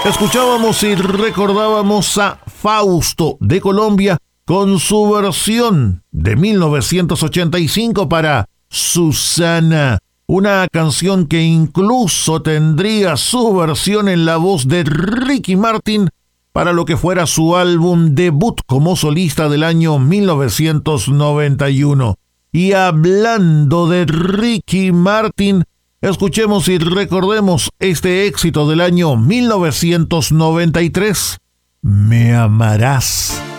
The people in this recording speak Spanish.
Escuchábamos y recordábamos a Fausto de Colombia con su versión de 1985 para Susana, una canción que incluso tendría su versión en la voz de Ricky Martin para lo que fuera su álbum debut como solista del año 1991. Y hablando de Ricky Martin, escuchemos y recordemos este éxito del año 1993, Me amarás.